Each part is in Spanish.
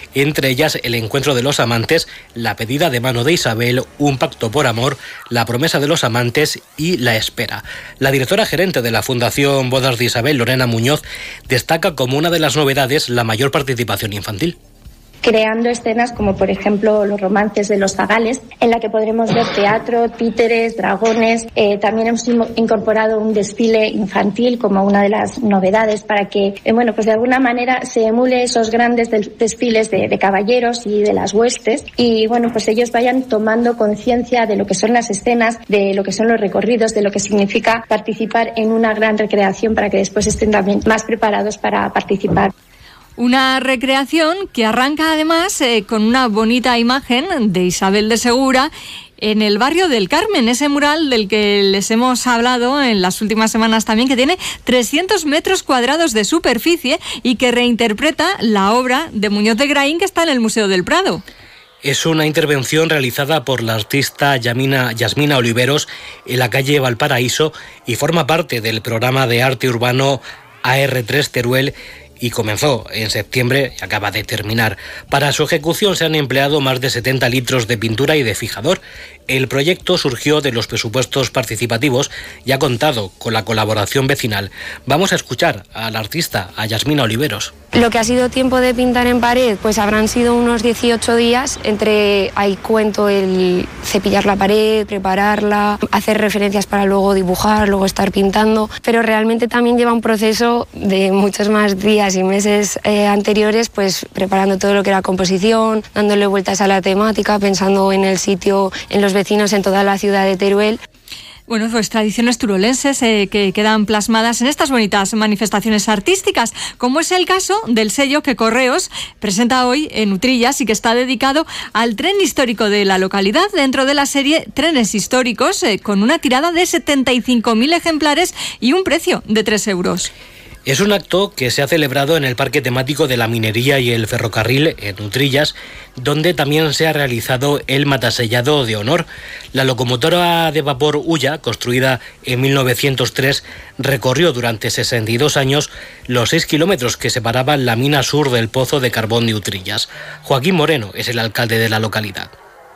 entre ellas el encuentro de los amantes, la pedida de mano de Isabel, un pacto por amor, la promesa de los amantes y la espera. La directora gerente de la Fundación Bodas de Isabel, Lorena Muñoz, destaca como una de las novedades la mayor participación infantil. Creando escenas como por ejemplo los romances de los zagales, en la que podremos ver teatro, títeres, dragones. También hemos incorporado un desfile infantil como una de las novedades para que, pues de alguna manera se emule esos grandes desfiles de caballeros y de las huestes y pues ellos vayan tomando conciencia de lo que son las escenas, de lo que son los recorridos, de lo que significa participar en una gran recreación para que después estén también más preparados para participar. Una recreación que arranca además con una bonita imagen de Isabel de Segura en el barrio del Carmen, ese mural del que les hemos hablado en las últimas semanas también, que tiene 300 metros cuadrados de superficie y que reinterpreta la obra de Muñoz de Graín que está en el Museo del Prado. Es una intervención realizada por la artista Yasmina Oliveros en la calle Valparaíso y forma parte del programa de arte urbano AR3 Teruel, y comenzó en septiembre y acaba de terminar. Para su ejecución se han empleado más de 70 litros de pintura y de fijador. El proyecto surgió de los presupuestos participativos y ha contado con la colaboración vecinal. Vamos a escuchar al artista, a Yasmina Oliveros. Lo que ha sido tiempo de pintar en pared, pues habrán sido unos 18 días. Ahí cuento el cepillar la pared, prepararla, hacer referencias para luego dibujar, luego estar pintando. Pero realmente también lleva un proceso de muchos más días y meses anteriores, pues preparando todo lo que era composición, dándole vueltas a la temática, pensando en el sitio, en los vecinos, en toda la ciudad de Teruel. Bueno, pues tradiciones turolenses que quedan plasmadas en estas bonitas manifestaciones artísticas, como es el caso del sello que Correos presenta hoy en Utrillas y que está dedicado al tren histórico de la localidad dentro de la serie Trenes Históricos, con una tirada de 75.000 ejemplares y un precio de 3 euros. Es un acto que se ha celebrado en el Parque Temático de la Minería y el Ferrocarril en Utrillas, donde también se ha realizado el matasellado de honor. La locomotora de vapor Ulla, construida en 1903, recorrió durante 62 años los 6 kilómetros que separaban la mina sur del pozo de carbón de Utrillas. Joaquín Moreno es el alcalde de la localidad.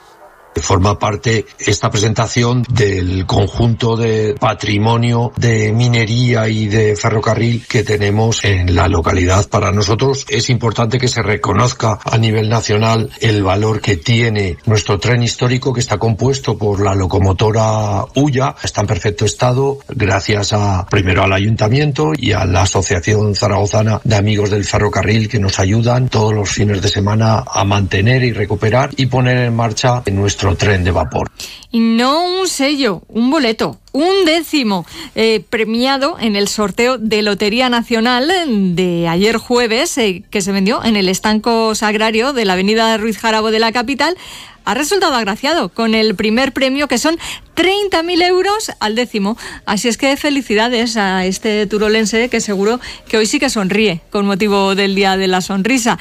Forma parte esta presentación del conjunto de patrimonio de minería y de ferrocarril que tenemos en la localidad. Para nosotros es importante que se reconozca a nivel nacional el valor que tiene nuestro tren histórico, que está compuesto por la locomotora Ulla. Está en perfecto estado gracias primero al ayuntamiento y a la Asociación Zaragozana de Amigos del Ferrocarril, que nos ayudan todos los fines de semana a mantener y recuperar y poner en marcha nuestro tren de vapor. Y no un sello, un boleto, un 10º premiado en el sorteo de Lotería Nacional de ayer jueves, que se vendió en el estanco sagrario de la avenida Ruiz Jarabo de la capital. Ha resultado agraciado con el primer premio, que son 30.000 euros al 10º. Así es que felicidades a este turolense, que seguro que hoy sí que sonríe con motivo del Día de la Sonrisa.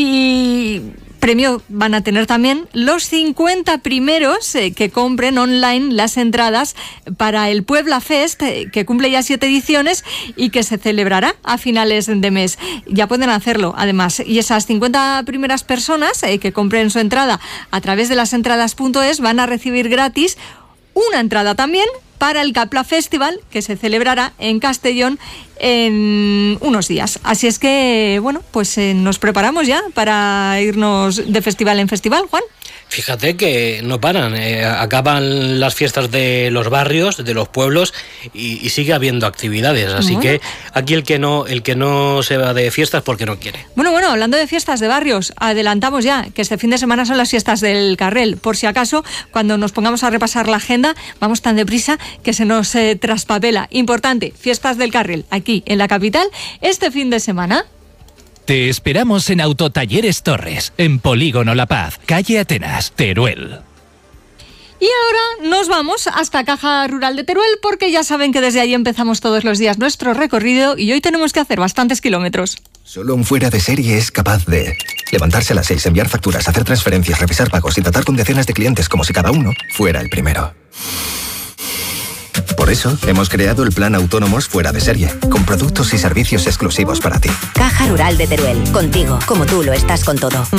Y premio van a tener también los 50 primeros que compren online las entradas para el Puebla Fest, que cumple ya 7 ediciones y que se celebrará a finales de mes. Ya pueden hacerlo, además. Y esas 50 primeras personas que compren su entrada a través de lasentradas.es van a recibir gratis una entrada también para el Capla Festival, que se celebrará en Castellón en unos días. Así es que, pues nos preparamos ya para irnos de festival en festival, Juan. Fíjate que no paran, acaban las fiestas de los barrios, de los pueblos y sigue habiendo actividades, así que aquí el que no se va de fiestas porque no quiere. Bueno, hablando de fiestas de barrios, adelantamos ya que este fin de semana son las fiestas del Carrel, por si acaso cuando nos pongamos a repasar la agenda vamos tan deprisa que se nos traspapela. Importante, fiestas del Carrel aquí en la capital este fin de semana. Te esperamos en Autotalleres Torres, en Polígono La Paz, calle Atenas, Teruel. Y ahora nos vamos hasta Caja Rural de Teruel, porque ya saben que desde allí empezamos todos los días nuestro recorrido y hoy tenemos que hacer bastantes kilómetros. Solo un fuera de serie es capaz de levantarse a las 6, enviar facturas, hacer transferencias, revisar pagos y tratar con decenas de clientes como si cada uno fuera el primero. Por eso, hemos creado el plan Autónomos Fuera de Serie, con productos y servicios exclusivos para ti. Caja Rural de Teruel, contigo, como tú lo estás con todo.